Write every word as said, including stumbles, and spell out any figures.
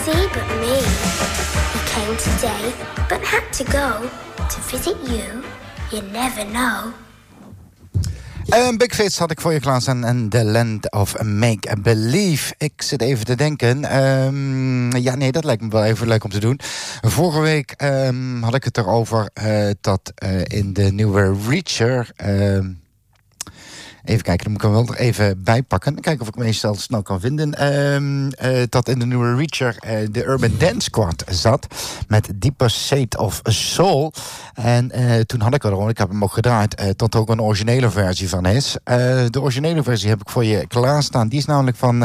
see but me. He came today, but had to go to visit you. You never know. Een Big Fits had ik voor je klaarstaan en The Land of Make Believe. Ik zit even te denken. Um, ja, nee, dat lijkt me wel even leuk om te doen. Vorige week um, had ik het erover uh, dat uh, in de nieuwe Reacher... Uh, Even kijken, dan moet ik hem wel er even bijpakken. Kijken of ik hem meestal snel kan vinden. Uh, uh, dat in de nieuwe Reacher uh, de Urban Dance Squad zat. Met Deeper State of Soul. En uh, toen had ik er al, ik heb hem ook gedraaid, uh, tot er ook een originele versie van is. Uh, de originele versie heb ik voor je klaarstaan. Die is namelijk van... Uh,